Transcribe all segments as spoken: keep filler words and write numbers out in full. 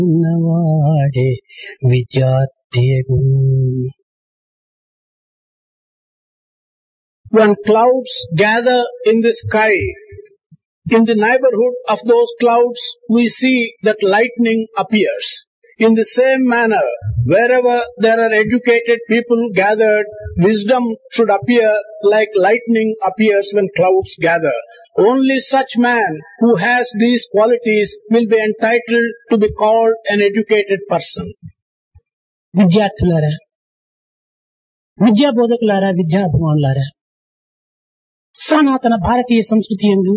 ఉన్నవాడే విద్యార్థియగును. When clouds gather in the sky, in the neighborhood of those clouds we see that lightning appears. In the same manner, wherever there are educated people gathered, wisdom should appear like lightning appears when clouds gather. Only such man who has these qualities will be entitled to be called an educated person. విద్యార్థులారా, విద్యా బోధకులారా, విద్యాభిమానులారా, సనాతన భారతీయ సంస్కృతి యందు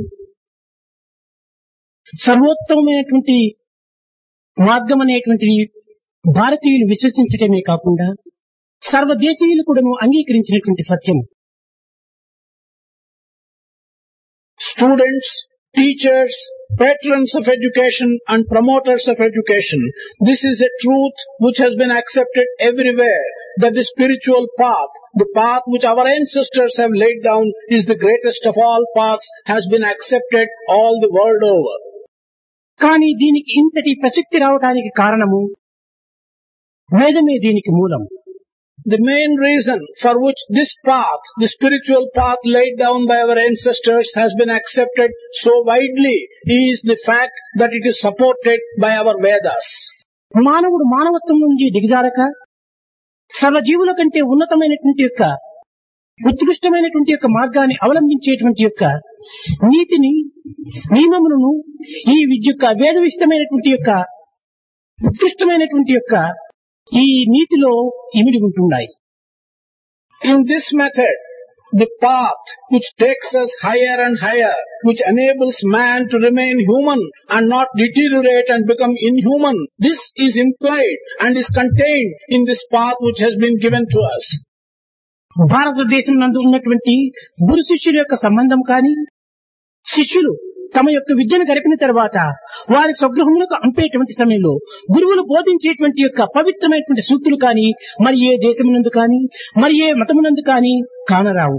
సర్వోత్తమైనటువంటి మార్గం అనేటువంటిది భారతీయులు విశ్వసించటమే కాకుండా సర్వదేశీయులు కూడాను అంగీకరించినటువంటి సత్యం. Students, teachers, patrons of education and promoters of education, this is a truth which has been accepted everywhere, that the spiritual path, the path which our ancestors have laid down, is the greatest of all paths, has been accepted all the world over. కానీ దీనికి ఇంతటి ప్రసక్తి రావడానికి కారణము వేదమే దీనికి మూలం. The main reason for which this path, the spiritual path laid down by our ancestors, has been accepted so widely is the fact that it is supported by our Vedas. మానవుడు మానవత్వం నుంచి దిగజారక సర్వజీవుల కంటే ఉన్నతమైనటువంటి యొక్క ఉత్కృష్టమైనటువంటి యొక్క మార్గాన్ని అవలంబించేటువంటి యొక్క నీతిని, నియమములను ఈ విద్య యొక్క వేద విషితమైనటువంటి యొక్క ఉత్కృష్టమైనటువంటి యొక్క ఈ నీతిలో ఇమిడి ఉంటున్నాయి. In this method, the path which takes us higher and higher, which enables man to remain human and not deteriorate and become inhuman, this is implied and is contained in this path which has been given to us. భారతదేశం నందు ఉన్నటువంటి గురు శిష్యుల యొక్క సంబంధం కానీ, శిష్యులు తమ యొక్క విద్యను గడిపిన తర్వాత వారి స్వగృహములకు అంపేటువంటి సమయంలో గురువులు బోధించేటువంటి యొక్క పవిత్రమైనటువంటి సూక్తులు కానీ మరి ఏ దేశమునందు కానీ మరి ఏ మతమునందు కానీ కానరావు.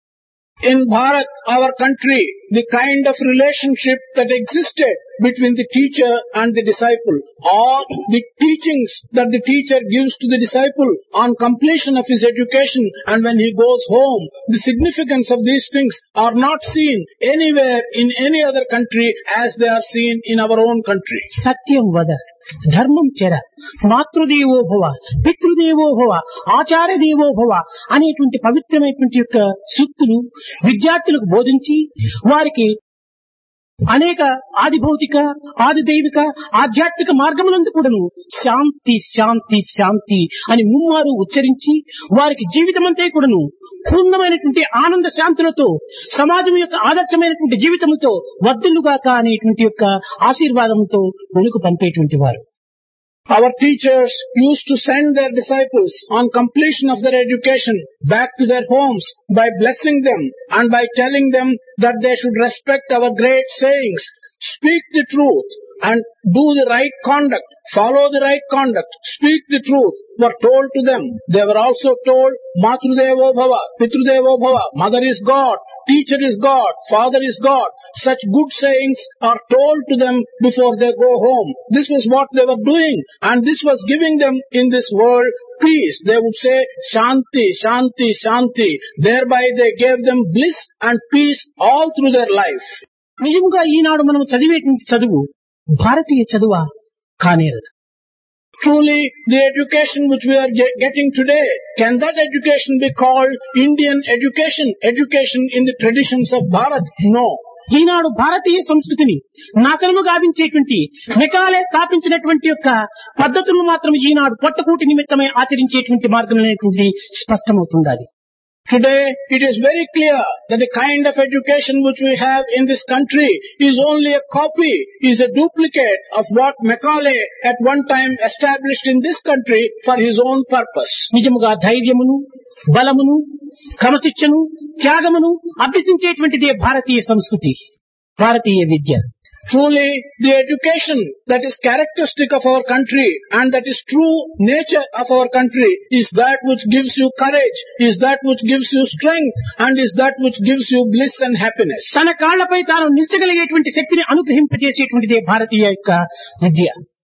In Bharat, our country, the kind of relationship that existed between the teacher and the disciple, or the teachings that the teacher gives to the disciple on completion of his education and when he goes home, the significance of these things are not seen anywhere in any other country as they are seen in our own country. సత్యం వద, ధర్మం చెర, మాతృదేవో భవ, పితృదేవో భవ, ఆచార్య దేవో భవ అనేటువంటి పవిత్రమైనటువంటి యొక్క సూక్తులు విద్యార్థులకు బోధించి వారికి అనేక ఆది భౌతిక, ఆది దైవిక, ఆధ్యాత్మిక మార్గములందు కూడాను శాంతి శాంతి శాంతి అని ముమ్మారు ఉచ్చరించి వారికి జీవితమంతా కూడాను పూర్ణమైనటువంటి ఆనంద శాంతులతో సమాజం యొక్క ఆదర్శమైనటువంటి జీవితంతో వర్ధిల్లుగాక అనేటువంటి యొక్క ఆశీర్వాదంతో వెనుక పంపేటువంటి వారు. Our teachers used to send their disciples on completion of their education back to their homes by blessing them and by telling them that they should respect our great sayings, speak the truth and do the right conduct, follow the right conduct, speak the truth, were told to them. They were also told, Matrudevo Bhava, Pitrudevo Bhava, mother is God, teacher is God, father is God. Such good sayings are told to them before they go home. This was what they were doing, and this was giving them in this world peace. They would say, Shanti, Shanti, Shanti. Thereby they gave them bliss and peace all through their life. నిజంగా ఈనాడు మనం చదివేటువంటి చదువు భారతీయ చదువా కానేరదు. Truly, the education which we are ge- getting today, can that education be called Indian education, education in the traditions of Bharat? No. ఈనాడు భారతీయ సంస్కృతిని నాశనము గావించేటువంటి Macaulay స్థాపించినటువంటి యొక్క పద్ధతులను మాత్రం ఈనాడు పొట్టకూటి నిమిత్తమై ఆచరించేటువంటి మార్గం అనేటువంటిది స్పష్టమవుతుండాలి. Today, it is very clear that the kind of education which we have in this country is only a copy, is a duplicate of what Macaulay at one time established in this country for his own purpose. నిజముగా ధైర్యమును, బలమును, క్రమశిక్షను, త్యాగమును అభ్యసించేటువంటిదే భారతీయ సంస్కృతి, భారతీయ విద్య. Truly, the education that is characteristic of our country and that is true nature of our country is that which gives you courage, is that which gives you strength and is that which gives you bliss and happiness. తన కాళ్లపై తాను నిల్చగలిగేటువంటి శక్తిని అనుగ్రహింపజేసేటువంటిదే భారతీయ యొక్క విద్య.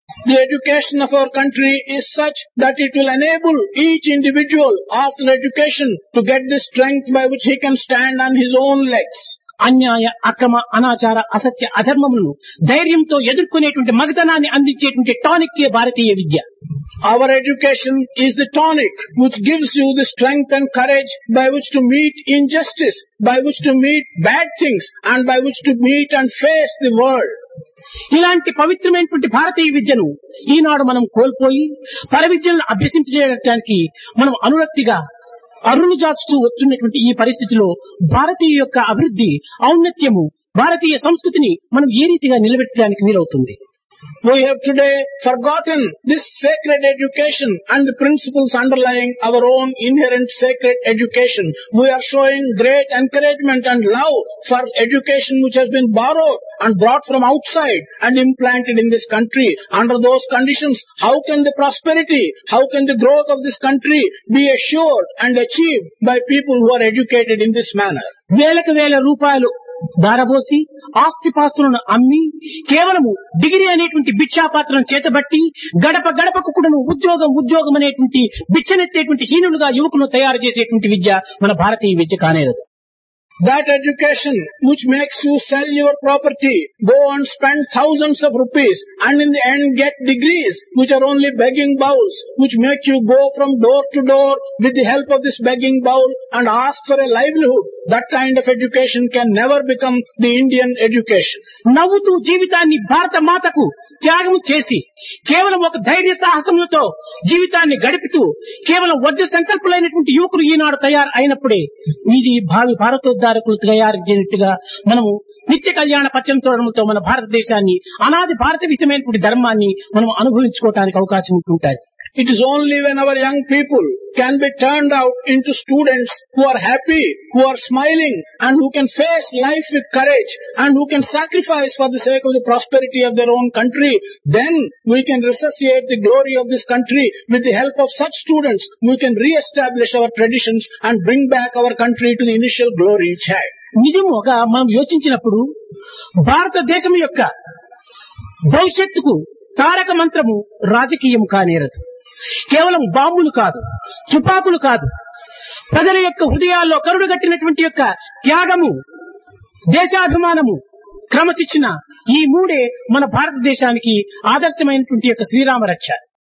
The education of our country is such that it will enable each individual after education to get the strength by which he can stand on his own legs. అన్యాయ అక్రమ అనాచార అసత్య అధర్మములను ధైర్యంతో ఎదుర్కొనేటువంటి మగతనాన్ని అందించేటువంటి tonic Bharatiya Vidya. Our education is the tonic which gives you the strength and courage by which to meet injustice, by which to meet bad things, and by which to meet and face the world. ఇలాంటి పవిత్రమైనటువంటి భారతీయ విద్యను ఈనాడు మనం కోల్పోయి పర విద్యలను అభ్యసించడానికి మనం అనురక్తిగా అరులు జాచుతూ వస్తున్నటువంటి ఈ పరిస్థితిలో భారతీయ యొక్క అభివృద్ధి ఔన్నత్యము భారతీయ సంస్కృతిని మనం ఏ రీతిగా నిలబెట్టడానికి వీలవుతుంది? We have today forgotten this sacred education and the principles underlying our own inherent sacred education. We are showing great encouragement and love for education which has been borrowed and brought from outside and implanted in this country. Under those conditions, how can the prosperity, how can the growth of this country be assured and achieved by people who are educated in this manner? వేలకు వేల రూపాయలు దారబోసి ఆస్తిపాస్తులను అమ్మి కేవలము degree అనేటువంటి భిక్షాపాత్రను చేతబట్టి గడప గడపకు కూడాను ఉద్యోగం ఉద్యోగం అనేటువంటి బిచ్చనెత్తేటువంటి హీనులుగా యువకులను తయారు చేసేటువంటి విద్య మన భారతీయ విద్య కానేరదు. That education which makes you sell your property, go and spend thousands of rupees and in the end get degrees which are only begging bowls, which make you go from door to door with the help of this begging bowl and ask for a livelihood. That kind of education can never become the Indian education. నవ్వుతూ జీవితాన్ని భారత మాతకు త్యాగం చేసి కేవలం ఒక ధైర్య సాహసములతో జీవితాన్ని గడుపుతూ కేవలం వజ్ర సంకల్పులైనటువంటి యువకులు ఈనాడు తయారు అయినప్పుడే ఇది భావి భారతోద్ధారకులు తయారు చేయనట్టుగా మనము నిత్య కళ్యాణ పచ్చంతోరణంతో మన భారతదేశాన్ని అనాది భారతవితమైనటువంటి ధర్మాన్ని మనం అనుభవించుకోవడానికి అవకాశం ఉంటుంటాయి. It is only when our young people can be turned out into students who are happy, who are smiling, and who can face life with courage, and who can sacrifice for the sake of the prosperity of their own country, then we can resuscitate the glory of this country. With the help of such students, we can re-establish our traditions and bring back our country to the initial glory it had. నిజముగా మనం యోచించినప్పుడు భారతదేశం యొక్క భవిష్యత్తుకు తారక మంత్రము రాజకీయం కానేరదు. కేవలం బాంబులు కాదు, తుపాకులు కాదు, ప్రజల యొక్క హృదయాల్లో కరుడుగట్టినటువంటి యొక్క త్యాగము, దేశాభిమానము, క్రమశిక్షణ, ఈ మూడే మన భారతదేశానికి ఆదర్శమైనటువంటి యొక్క శ్రీరామ రక్ష.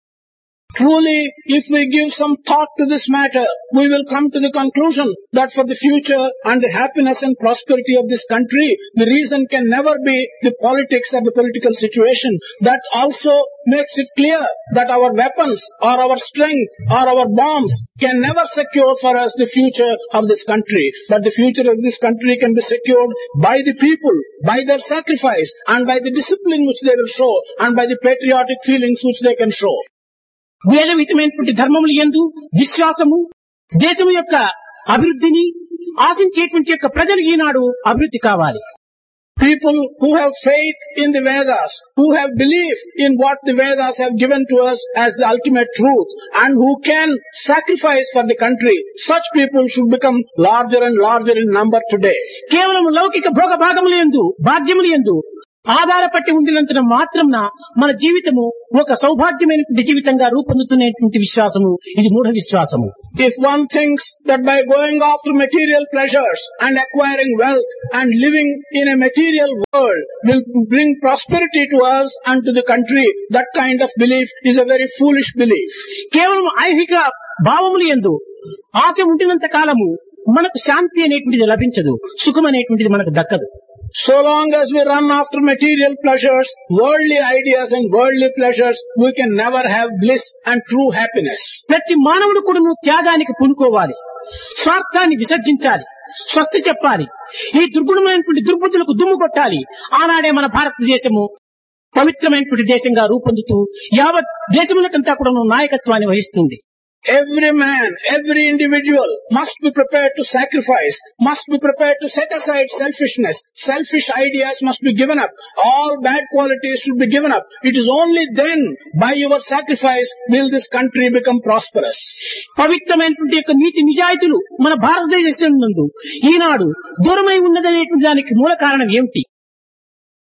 Truly, if we give some thought to this matter, we will come to the conclusion that for the future and the happiness and prosperity of this country, the reason can never be the politics or the political situation. That also makes it clear that our weapons or our strength or our bombs can never secure for us the future of this country. But the future of this country can be secured by the people, by their sacrifice, and by the discipline which they will show, and by the patriotic feelings which they can show. వేదవిధమైనటువంటి ధర్మములు యందు విశ్వాసము, దేశము యొక్క అభివృద్ధిని ఆశించేటువంటి యొక్క ప్రజలు ఈనాడు అభివృద్ధి కావాలి. People who have faith in the Vedas, who have belief in what the Vedas have given to us as the ultimate truth, and who can sacrifice for the country, such people should become larger and larger in number today. కేవలం లౌకిక భోగ భాగములు యందు భాగ్యములు యందు ఆధారపట్టి ఉండినంత మాత్రంన మన జీవితము ఒక సౌభాగ్యమైనటువంటి జీవితంగా రూపొందుతున్నటువంటి విశ్వాసము ఇది మూఢ విశ్వాసము. If one thinks that by going after material pleasures and acquiring wealth and living in a material world will bring prosperity to us and to the country, that kind of belief is a very foolish belief. కేవలం ఐహిక భావములు యందు ఆశ ఉండినంత కాలము మనకు శాంతి అనేటువంటిది లభించదు, సుఖం అనేటువంటిది మనకు దక్కదు. So long as we run after material pleasures, worldly ideas and worldly pleasures, we can never have bliss and true happiness. ప్రతి మానవుడు కూడా త్యాగానికి పూనుకోవాలి, స్వార్థాన్ని విసర్జించాలి, స్వస్తి చెప్పాలి, ఈ దుర్గుణమైనటువంటి దుర్బుద్ధులకు దుమ్ము కొట్టాలి. ఆనాడే మన భారతదేశము పవిత్రమైనటువంటి దేశంగా రూపొందుతూ యావత్ దేశములకంతా కూడా నాయకత్వాన్ని వహిస్తుంది. Every man, every individual must be prepared to sacrifice, must be prepared to set aside selfishness. Selfish ideas must be given up. All bad qualities should be given up. It is only then, by your sacrifice, will this country become prosperous. పవిత్రమైనటువంటి యొక్క నీతి నిజాయితీలు మన భారతదేశం నందు ఈనాడు దూరమై ఉన్నదనేటువంటి దానికి మూల కారణం ఏమిటి?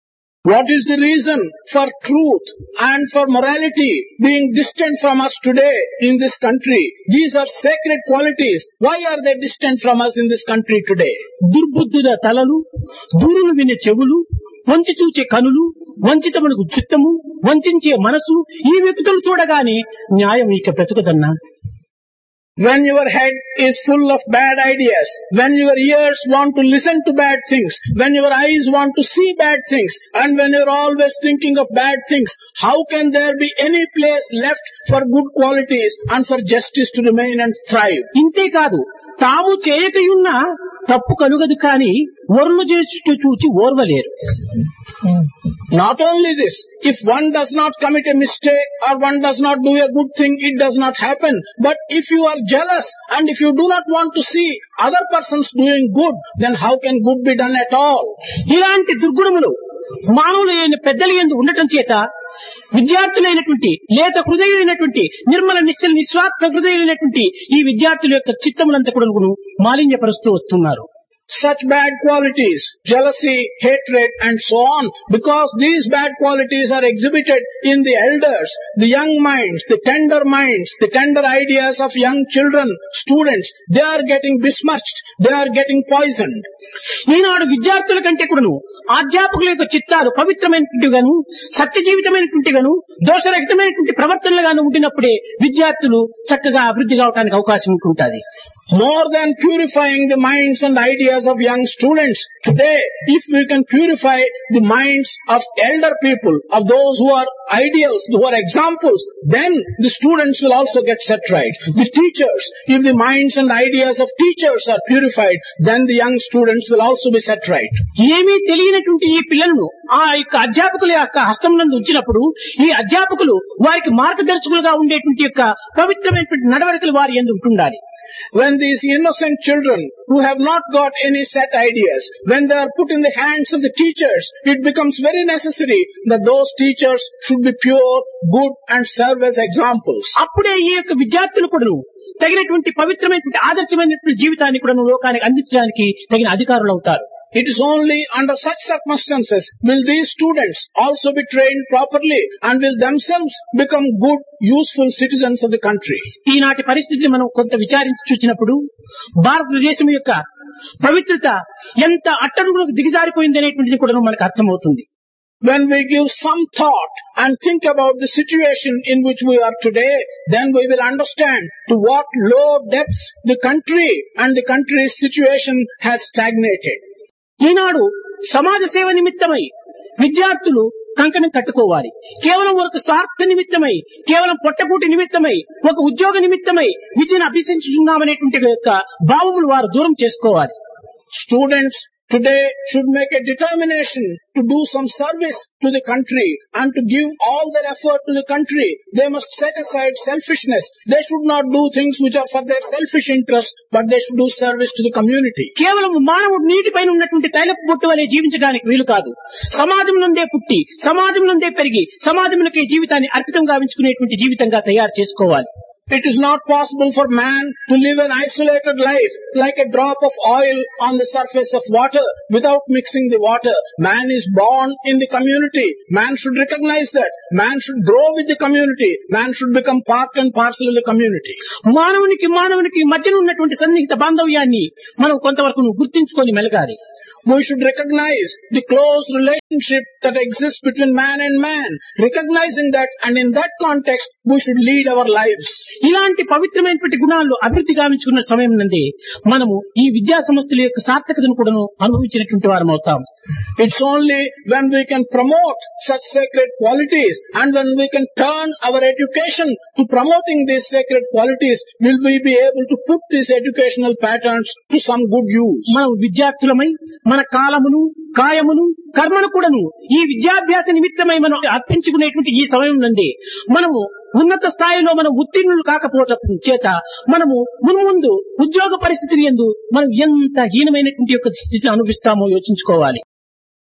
What is the reason for truth and for morality being distant from us today in this country? These are sacred qualities. Why are they distant from us in this country today? దుర్బుద్ధుల తలలు, దూరులు వినే చెవులు, వంచి చూచే కనులు, వంచితమునకు చిత్తము, వంచించే మనసు, ఈ వ్యక్తులు చూడగానే న్యాయం ఇక బ్రతుకుదన్నా. When your head is full of bad ideas, when your ears want to listen to bad things, when your eyes want to see bad things, and when you're always thinking of bad things, how can there be any place left for good qualities and for justice to remain and thrive? ఇంతేకాదు, తాము చేయకయున్న తప్పు కలుగదు కానీ వరుణ చేస్తూ చూచి ఓర్వలేరు. Not only this, if one does not commit a mistake or one does not do a good thing, it does not happen. But if you are jealous and if you do not want to see other persons doing good, then how can good be done at all? ఇలాంటి దుర్గుణములు మానవులైన పెద్దల యందు ఉండటం చేత విద్యార్థులైనటువంటి లేత హృదయులైనటువంటి నిర్మల నిశ్చల నిస్వార్థ హృదయులైనటువంటి ఈ విద్యార్థుల యొక్క చిత్తములంతా కూడా మాలిన్యపరుస్తూ వస్తున్నారు. Such bad qualities, jealousy, hatred and so on, because these bad qualities are exhibited in the elders, the young minds, the tender minds, the tender ideas of young children, students, they are getting besmirched, they are getting poisoned. ఈనాడు విద్యార్థుల కంటే కూడాను అధ్యాపకుల యొక్క చిత్తాలు పవిత్రమైనటువంటి గాను సత్య జీవితమైనటువంటి గాను దోషరహితమైనటువంటి ప్రవర్తనలుగాను ఉండినప్పుడే విద్యార్థులు చక్కగా అభివృద్ధి కావడానికి అవకాశం ఉంటుంటుంది. More than purifying the minds and ideas of young students, today, if we can purify the minds of elder people, of those who are ideals, who are examples, then the students will also get set right. The teachers, if the minds and ideas of teachers are purified, then the young students will also be set right. ఏమీ తెలియనటువంటి ఈ పిల్లలను ఆ యొక్క అధ్యాపకుల యొక్క హస్తం నందు ఉంచినప్పుడు ఈ అధ్యాపకులు వారికి మార్గదర్శకులుగా ఉండేటువంటి యొక్క పవిత్రమైనటువంటి నడవడికలు వారి యందు ఉంటుండాలి. When these innocent children who have not got any set ideas, when they are put in the hands of the teachers, it becomes very necessary that those teachers should be pure, good and serve as examples. అప్పుడే ఈ యొక్క విద్యార్థులు కూడా తగినటువంటి పవిత్రమైనటువంటి ఆదర్శమైనటువంటి జీవితాన్ని కూడా లోకానికి అందించడానికి తగిన అధికారులు అవుతారు. It is only under such circumstances will these students also be trained properly and will themselves become good, useful citizens of the country. ఈనాటి పరిస్థితిని మనం కొంత విచారించి చూసినప్పుడు భారతదేశం యొక్క పవిత్రత ఎంత అట్టడుగులకు దిగజారిపోయింది అనేటువంటిది కూడా మనకు అర్థమవుతుంది. When we give some thought and think about the situation in which we are today, then we will understand to what low depths the country and the country's situation has stagnated. ఈనాడు సమాజ సేవ నిమిత్తమై విద్యార్థులు కంకణం కట్టుకోవాలి. కేవలం ఒక స్వార్థ నిమిత్తమై, కేవలం పొట్టకూటి నిమిత్తమై, ఒక ఉద్యోగ నిమిత్తమై విద్యను అభ్యసించుతున్నామనేటువంటి యొక్క భావములు వారు దూరం చేసుకోవాలి. Students today should make a determination to do some service to the country and to give all their effort to the country. They must set aside selfishness. They should not do things which are for their selfish interest, but they should do service to the community. కేవలం మానవుడు నీటిపైన ఉన్నటువంటి తైలపు బొట్టు వలె జీవించడానికి వీలు కాదు. సమాజం నందే పుట్టి, సమాజం నందే పెరిగి, సమాజంలోకి జీవితాన్ని అర్పితం గావించుకునేటువంటి జీవితంగా తయారు చేసుకోవాలి. It is not possible for man to live an isolated life like a drop of oil on the surface of water without mixing the water. Man is born in the community. Man should recognize that. Man should grow with the community. Man should become part and parcel of the community. మానవునికి మానవునికి మధ్యన ఉన్నటువంటి సన్నిహిత బాంధవ్యాన్ని మనం కొంతవరకు గుర్తించుకొని మెలగాలి. We should recognize the close relationship that exists between man and man. Recognizing that, and in that context, we should lead our lives. ఇలాంటి పవిత్రమైనటువంటి గుణాలు అభివృద్ధి గావించుకున్న సమయం నందే మనము ఈ విద్యా సంస్థల యొక్క సార్థకతను కూడా అనుభవించినటువంటి వారం అవుతాం. It's only when we can promote such sacred qualities and when we can turn our education to promoting these sacred qualities will we be able to put these educational patterns to some good use. మనం విద్యార్థులమై మన కాలమును, కాయమును, కర్మను కూడాను ఈ విద్యాభ్యాస నిమిత్తమై మనం అర్పించుకునేటువంటి ఈ సమయం నందే మనము ఉన్నత స్థాయిలో మనం ఉత్తీర్ణులు కాకపోవటం చేత మనము మున్ముందు ఉద్యోగ పరిస్థితులు యందు మనం ఎంత హీనమైనటువంటి యొక్క స్థితిని అనుభవిస్తామో యోచించుకోవాలి.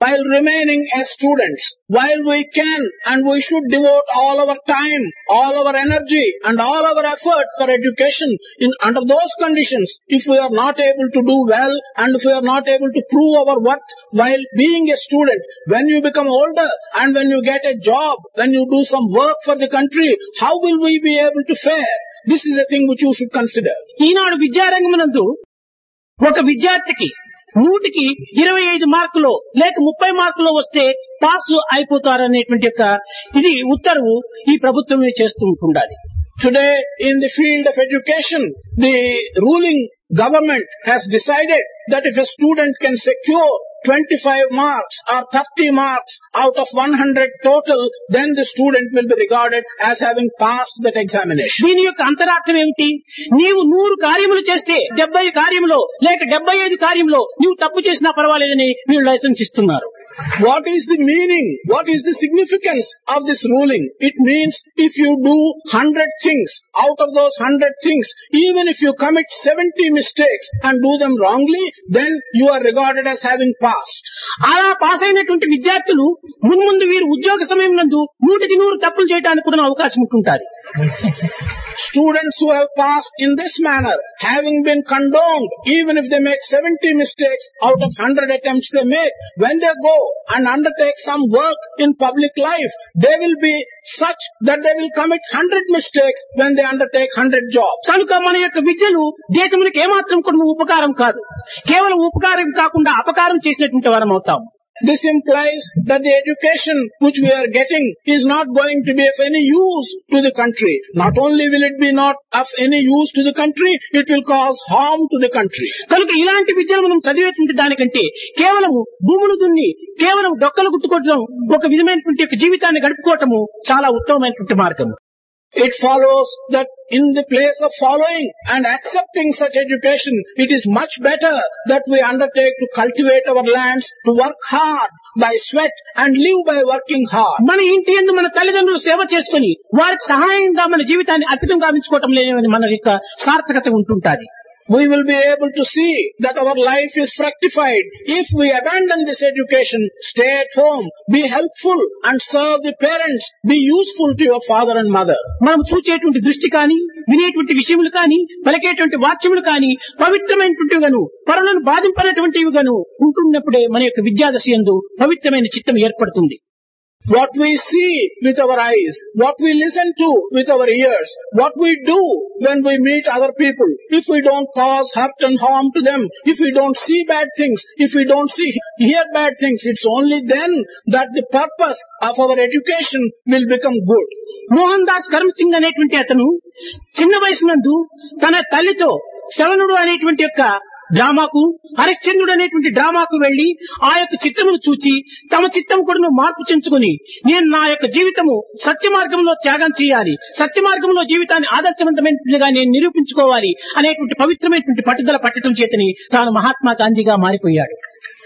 while remaining as students. While we can and we should devote all our time, all our energy and all our effort for education, in under those conditions, if we are not able to do well and if we are not able to prove our worth while being a student, when you become older and when you get a job, when you do some work for the country, how will we be able to fare? This is a thing which you should consider. ఈనాడు విద్యారంగమునందు ఒక విద్యార్థికి నూటికి ఇరవై ఐదు మార్కులు లేక ముప్పై మార్కులు వస్తే పాస్ అయిపోతారనేటువంటి యొక్క ఇది ఉత్తర్వు ఈ ప్రభుత్వమే చేస్తూ ఉంటుండాలి. Today, in the field of education, the ruling government has decided that if a student can secure twenty-five marks or thirty marks out of one hundred total, then the student will be regarded as having passed that examination. దీని యొక్క అంతరార్థం ఏమిటి? నీవు నూరు కార్యములు చేస్తే డెబ్బై కార్యములో లేక డెబ్బై ఐదు కార్యంలో నీవు తప్పు చేసినా పర్వాలేదని వీళ్ళు లైసెన్స్ ఇస్తున్నారు. What is the meaning? What is the significance of this ruling? It means if you do hundred things, out of those hundred things, even if you commit seventy mistakes and do them wrongly, then you are regarded as having passed. అలా pass అయినటువంటి విద్యార్థులు మున్ముందు వీరు ఉద్యోగ సమయం నందు నూటికి నూరు తప్పులు చేయడానికి కూడా అవకాశం ఉంటుంటారు. Students who have passed in this manner, having been condoned, even if they make seventy mistakes out of one hundred attempts they make, when they go and undertake some work in public life, they will be such that they will commit one hundred mistakes when they undertake one hundred jobs. కనుక మన యొక్క విద్యలు దేశమునికి ఏమాత్రం కూడా ఉపకారం కాదు, కేవలం ఉపకారం కాకుండా అపకారం చేసినటువంటి వారం అవుతాం. This implies that the education which we are getting is not going to be of any use to the country. Not only will it be not of any use to the country, it will cause harm to the country. కనుక ఇలాంటి విద్యను మనం చదివేటువంటి దానికంటే కేవలం భూములు దున్ని కేవలం డొక్కలు గుట్టుకోవడం ఒక విధమైనటువంటి జీవితాన్ని గడుపుకోవటము చాలా ఉత్తమమైనటువంటి మార్గం. It follows that in the place of following and accepting such education, it is much better that we undertake to cultivate our lands, to work hard by sweat and live by working hard. మన ఇంటి యందు మన తల్లిదండ్రులు సేవ చేసుకుని వారికి సహాయంగా మన జీవితాన్ని అర్పితం గావించుకోవటం లేని మన యొక్క సార్థకత ఉంటుంటాది. We will be able to see that our life is fructified if we abandon this education, stay at home, be helpful and serve the parents, be useful to your father and mother. మనం చూచేటువంటి దృష్టి కానీ వినేటువంటి విషయములు కానీ పలికేటువంటి వాక్యములు కానీ పవిత్రమైనటువంటివిగాను పరులను బాధింపనటువంటివి గాను ఉంటున్నప్పుడే మన యొక్క విద్యాదశ యందు పవిత్రమైన చిత్తం ఏర్పడుతుంది. What we see with our eyes, what we listen to with our ears, what we do when we meet other people, if we don't cause hurt and harm to them, if we don't see bad things, if we don't see, hear bad things, it's only then that the purpose of our education will become good. Mohan Das Karam Singh అనేటువంటి అతను చిన్న వయసునందు తన తల్లితో శవనుడు అనేటువంటి యొక్క డ్రామాకు హరిశ్చంద్రుడు అనేటువంటి డ్రామాకు వెళ్లి ఆ యొక్క చిత్రమును చూచి తమ చిత్తం కూడా మార్పు చెంచుకుని నేను నా యొక్క జీవితము సత్య మార్గంలో త్యాగం చేయాలి, సత్య మార్గంలో జీవితాన్ని ఆదర్శవంతమైనగా నేను నిరూపించుకోవాలి అనేటువంటి పవిత్రమైనటువంటి పట్టుదల పట్టడం చేతని తాను మహాత్మా గాంధీగా మారిపోయాడు.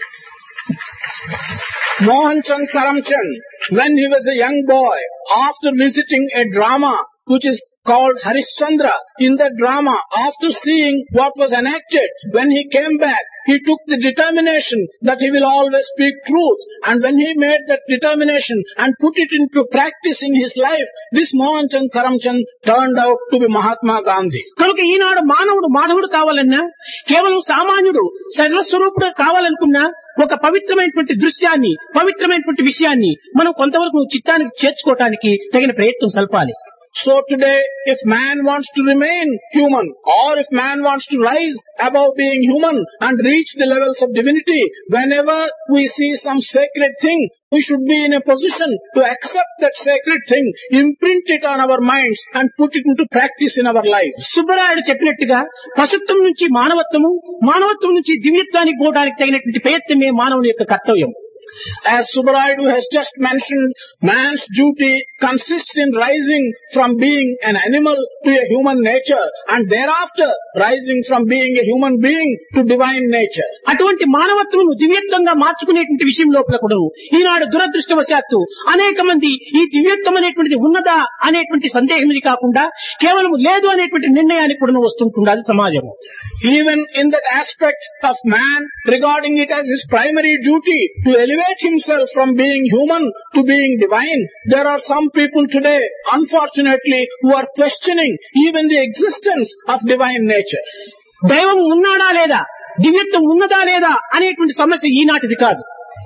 Mohan Chand Karamchand, when he was a young boy, after visiting a drama which is called Harishchandra, in the drama, after seeing what was enacted, when he came back, he took the determination that he will always speak truth. And when he made that determination and put it into practice in his life, this Mohan Chand Karamchand turned out to be Mahatma Gandhi. కనుక ఈనాడు మానవుడు మాధవుడు కావాలన్నా, కేవలం సామాన్యుడు సర్వస్వరూపుడు కావాలనుకున్నా ఒక పవిత్రమైనటువంటి దృశ్యాన్ని, పవిత్రమైనటువంటి విషయాన్ని మనం కొంతవరకు చిత్తానికి చేర్చుకోవటానికి తగిన ప్రయత్నం సల్పాలి. So today, if man wants to remain human, or if man wants to rise above being human and reach the levels of divinity, whenever we see some sacred thing, we should be in a position to accept that sacred thing, imprint it on our minds and put it into practice in our lives. Subbarayudu చెప్పినట్టుగా పశుత్వం నుంచి మానవత్వము, మానవత్వం నుంచి దివ్యత్వానికి పోవడానికి తగినటువంటి ప్రయత్నమే మానవుని యొక్క కర్తవ్యం. As Subbarayadu has just mentioned, man's duty consists in rising from being an animal to a human nature and thereafter rising from being a human being to divine nature. అటువంటి మానవత్వమును దివ్యత్వంగా మార్చుకునేటువంటి విషయం లోపల కూడా ఈనాడు దురదృష్టవశాత్తు అనేక మంది ఈ దివ్యత్వం అనేటువంటిది ఉన్నదా అనేటువంటి సందేహం కాకుండా కేవలం లేదు అనేటువంటి నిర్ణయానికి కూడా వస్తుంటున్నది సమాజము. Even in that aspect of man regarding it as his primary duty to elevate elevate himself from being human to being divine. There are some people today, unfortunately, who are questioning even the existence of divine nature. దైవం ఉన్నాడా లేదా, దివ్యత్వం ఉన్నదా లేదా అనేటువంటి సమస్య ఈనాటిది కాదు.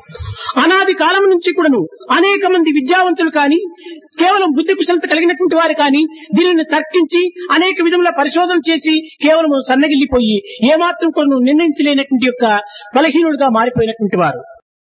అనాది కాలం నుంచి కూడాను అనేక మంది విద్యావంతులు కానీ, కేవలం బుద్ధి కుశలత కలిగినటువంటి వారు కానీ దీనిని తర్కించి అనేక విధముల పరిశోధన చేసి కేవలం సన్నగిల్లిపోయి ఏమాత్రం కూడా నిర్ణయించలేనటువంటి యొక్క బలహీనుడుగా మారిపోయినటువంటి వారు.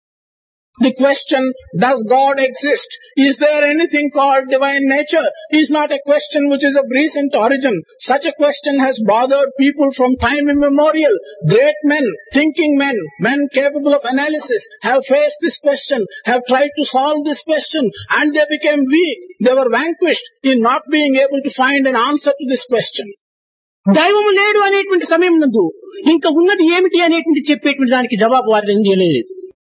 The question, does God exist? Is there anything called divine nature? Is not a question which is of recent origin. Such a question has bothered people from time immemorial. Great men, thinking men, men capable of analysis have faced this question, have tried to solve this question, and they became weak. They were vanquished in not being able to find an answer to this question. దైవము లేడు అనేటువంటి సమయం నందు ఇంకా ఉన్నది ఏమిటి అనేటువంటి చెప్పేటువంటి దానికి జవాబు వారి లేదు.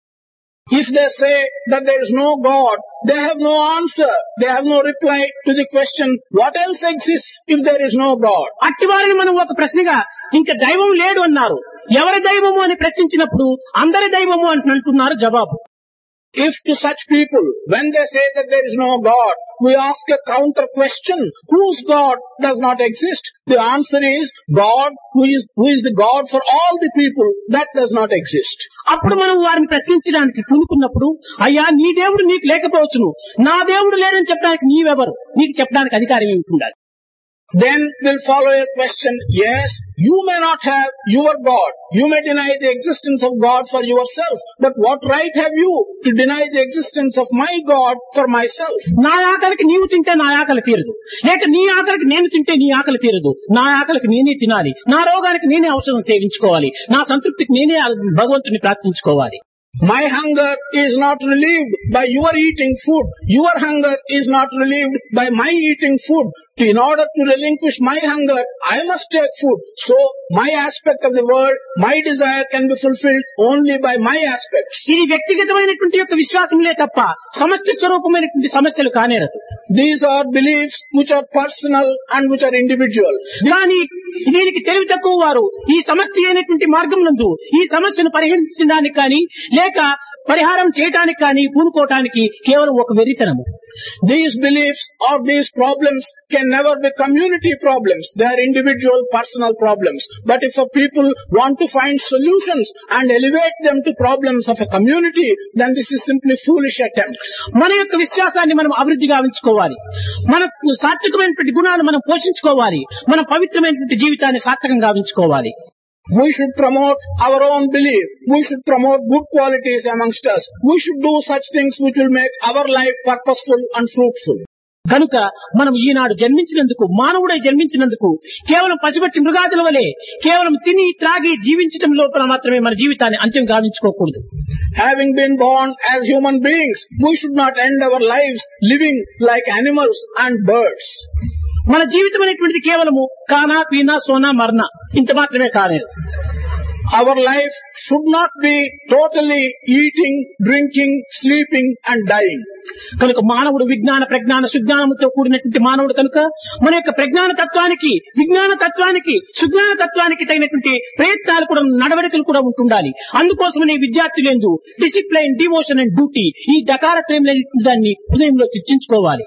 If they say that there is no God, they have no answer. They have no reply to the question, what else exists if there is no God? అట్టి వారిని మనం ఒక ప్రశ్నగా ఇంకా దైవం లేడు అన్నారు. ఎవరి దైవము అని ప్రశ్నించినప్పుడు అందరి దైవము అని అంటున్నారు జవాబు. If to such people, when they say that there is no God, we ask a counter question, whose God does not exist? The answer is God, who is, who is the God for all the people, that does not exist. అప్పుడు మనం వారిని ప్రశ్నించడానికి పూనుకున్నప్పుడు, అయ్యా నీ దేవుడు నీకు లేకపోవచ్చును, నా దేవుడు లేడని చెప్పడానికి నీవెవరు, నీకు చెప్పడానికి అధికారం ఏమిటి ఉండాలి? Then will follow a question, yes, you may not have your God. You may deny the existence of God for yourself. But what right have you to deny the existence of my God for myself? నా ఆకలికి నీవు తింటే నా ఆకలి తీరదు, లేక నీ ఆకలికి నేను తింటే నీ ఆకలి తీరదు. నా ఆకలికి నేనే తినాలి, నా రోగానికి నేనే ఔషధం సేవించుకోవాలి, నా సంతృప్తికి నేనే భగవంతుని ప్రార్థించుకోవాలి. My hunger is not relieved by your eating food. Your hunger is not relieved by my eating food. In order to relinquish my hunger, I must take food. So, my aspect of the world, my desire can be fulfilled only by my aspects. ఇది వ్యక్తిగతమైనటువంటి యొక్క విశ్వాసములే తప్ప సమష్టి స్వరూపమైనటువంటి సమస్యలు కానేరదు. These are beliefs which are personal and which are individual. కానీ దీనికి తెలివి తక్కువ వారు ఈ సమష్టి అయినటువంటి మార్గం నందు ఈ సమస్యను పరిహరించడానికి కానీ లేక పరిహారం చేయడానికి కానీ పూనుకోవటానికి కేవలం ఒక వెరితనము. These beliefs or these problems can never be community problems. They are individual, personal problems. But if a people want to find solutions and elevate them to problems of a community, then this is simply foolish attempt. మన యొక్క విశ్వాసాన్ని మనం అభివృద్ధి గావించుకోవాలి, మన సాత్వికమైనటువంటి గుణాలు మనం పోషించుకోవాలి, మన పవిత్రమైనటువంటి జీవితాన్ని సార్థకం గావించుకోవాలి. We should promote our own belief. We should promote good qualities amongst us. We should do such things which will make our life purposeful and fruitful. కనుక మనం ఈనాడు జన్మించినందుకు, మానవుడై జన్మించినందుకు కేవలం పసిబట్టి మృగాదుల వలె కేవలం తిని త్రాగి జీవించడం లోపల మాత్రమే మన జీవితాన్ని అంత్యం గావించుకోకూడదు. Having been born as human beings, we should not end our lives living like animals and birds. మన జీవితం అనేటువంటిది కేవలము కానా పీనా సోనా మరణ ఇంత మాత్రమే కాలేదు. Our life should not be totally eating, drinking, sleeping and dying. కనుక మానవుడు విజ్ఞాన ప్రజ్ఞాన సుజ్ఞానముతో కూడినటువంటి మానవుడు కనుక మన యొక్క ప్రజ్ఞాన తత్వానికి, విజ్ఞాన తత్వానికి, సుజ్ఞాన తత్వానికి తగినటువంటి ప్రయత్నాలు కూడా, నడవడికలు కూడా ఉంటుండాలి. అందుకోసమనే విద్యార్థులందు డిసిప్లైన్, డివోషన్ అండ్ డ్యూటీ ఈ డకారత్రయం దాన్ని హృదయంలో చర్చించుకోవాలి.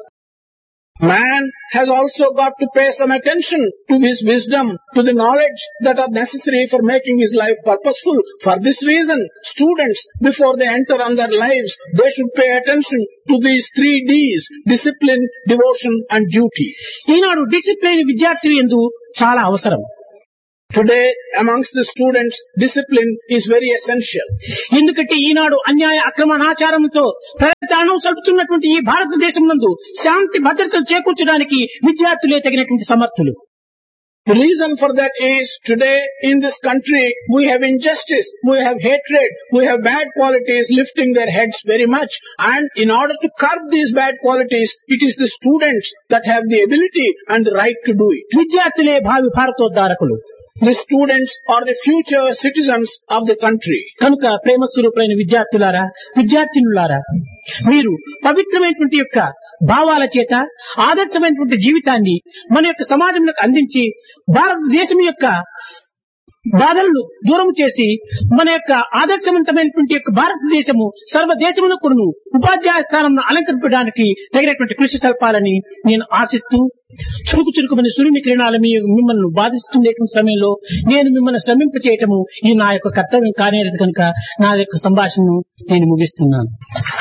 Man has also got to pay some attention to his wisdom, to the knowledge that are necessary for making his life purposeful. For this reason, students, before they enter on their lives, they should pay attention to these three D's, discipline, devotion and duty. Eenadu discipline విద్యార్థులు యందు చాలా అవసరం. Today, amongst the students, discipline is very essential. ఎందుకంటే ఈనాడు అన్యాయ అక్రమణాచారంతో ప్రయత్నం సలుపుతున్నటువంటి ఈ భారతదేశం నందు శాంతి భద్రతలు చేకూర్చడానికి విద్యార్థులే తగినటువంటి సమర్థులు. The reason for that is, today in this country, we have injustice, we have hatred, we have bad qualities lifting their heads very much. And in order to curb these bad qualities, it is the students that have the ability and the right to do it. విద్యార్థులే భావి భారతోద్ధారకులు. The students are the future citizens of the country. కనుక ప్రేమ స్వరూపులైన విద్యార్థులారా, విద్యార్థినులారా, మీరు పవిత్రమైనటువంటి యొక్క భావాల చేత ఆదర్శమైనటువంటి జీవితాన్ని మన యొక్క సమాజంలో అందించి భారతదేశం యొక్క బాధలను దూరం చేసి మన యొక్క ఆదర్శవంతమైనటువంటి యొక్క భారతదేశము సర్వదేశమును కూడాను ఉపాధ్యాయ స్థానంను అలంకరించడానికి తగినటువంటి కృషి సల్పాలని నేను ఆశిస్తూ, చురుకు చురుకుమని సూర్యుని కిరణాలు మీ మిమ్మల్ని బాధిస్తుండేటువంటి సమయంలో నేను మిమ్మల్ని శ్రమింప చేయటము ఈ నా యొక్క కర్తవ్యం కానేది కనుక నా యొక్క సంభాషణను నేను ముగిస్తున్నాను.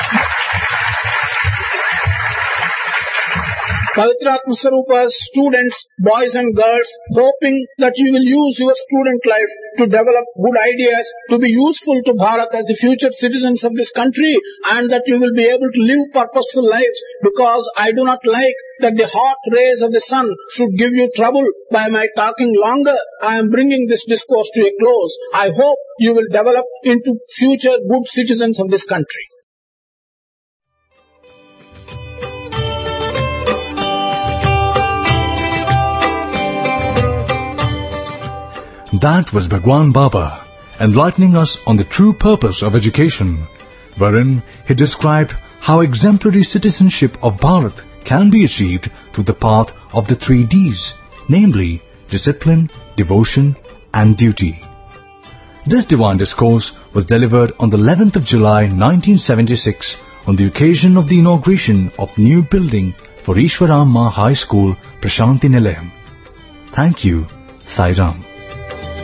Pavitratma Swarupa's students, boys and girls, hoping that you will use your student life to develop good ideas, to be useful to Bharat as the future citizens of this country, and that you will be able to live purposeful lives, because I do not like that the hot rays of the sun should give you trouble by my talking longer. I am bringing this discourse to a close. I hope you will develop into future good citizens of this country. That was Bhagwan Baba, enlightening us on the true purpose of education, wherein he described how exemplary citizenship of Bharat can be achieved through the path of the three D's, namely discipline, devotion and duty. This divine discourse was delivered on the eleventh of July nineteen seventy-six on the occasion of the inauguration of new building for Ishwaramma High School, Prashanti Nilayam. Thank you, Sai Ram.